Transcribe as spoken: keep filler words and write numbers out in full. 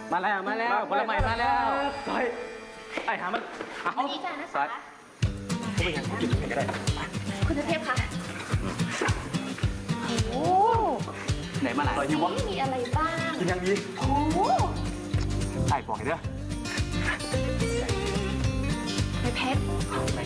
มาแล้วมาแล้วผลไม้มาแล้วซอยไอ้หามันเอาดีจ้านะซอคะยเขาไปยังเขากินกันก็ได้คุณเทพคะโอ้ไหนมาหลายซอยหิววะมีอะไรบ้างกินยังดีโอ้ไอ้บอกให้เด้อไม่เพชรไหน